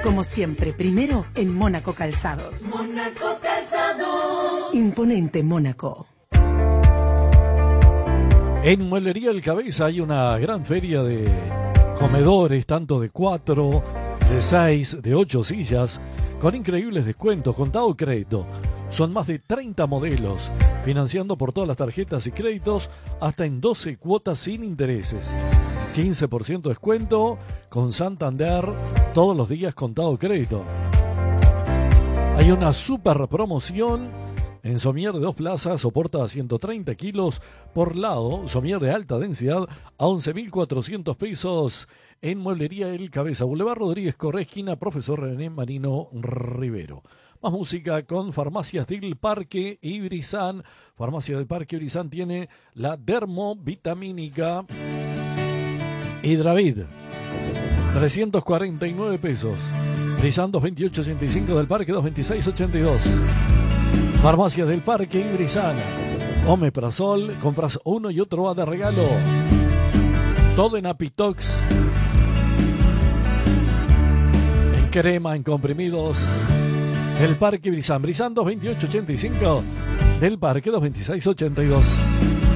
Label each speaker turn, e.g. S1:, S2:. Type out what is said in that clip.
S1: Como siempre, primero en Mónaco Calzados.
S2: Mónaco Calzados.
S1: Imponente Mónaco.
S3: En Mueblería El Cabeza hay una gran feria de comedores, tanto de 4, de 6, de 8 sillas, con increíbles descuentos, contado crédito. Son más de 30 modelos, financiando por todas las tarjetas y créditos hasta en 12 cuotas sin intereses. 15% descuento con Santander, todos los días contado crédito. Hay una super promoción en somier de 2 plazas, soporta 130 kilos por lado, somier de alta densidad a 11.400 pesos en Mueblería El Cabeza, Boulevard Rodríguez Correa, esquina Profesor René Marino Rivero. Más música con Farmacias del Parque Ibrizán. Farmacia del Parque Ibrizán tiene la dermovitamínica Hidravid, 349 pesos. Ibrizán 228.85 del Parque, 226.82. Farmacias del Parque Ibrizán. Omeprazol, compras uno y otro va de regalo. Todo en Apitox. En crema, en comprimidos. El Parque Ibrizán. Ibrizán 228.85 del Parque, 226.82.